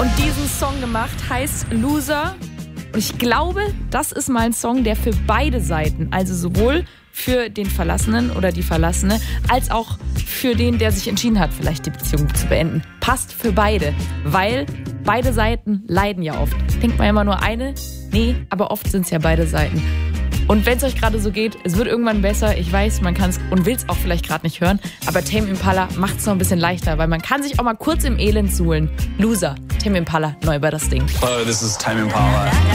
und diesen Song gemacht, heißt Loser. Und ich glaube, das ist mal ein Song, der für beide Seiten, also sowohl für den Verlassenen oder die Verlassene, als auch für den, der sich entschieden hat, vielleicht die Beziehung zu beenden, passt für beide. Weil beide Seiten leiden ja oft. Denkt man immer nur eine? Nee, aber oft sind es ja beide Seiten. Und wenn es euch gerade so geht, es wird irgendwann besser. Ich weiß, man kann es und will es auch vielleicht gerade nicht hören. Aber Tame Impala macht es noch ein bisschen leichter, weil man kann sich auch mal kurz im Elend suhlen. Loser, Tame Impala, neu bei das Ding. Hello, this is Tame Impala.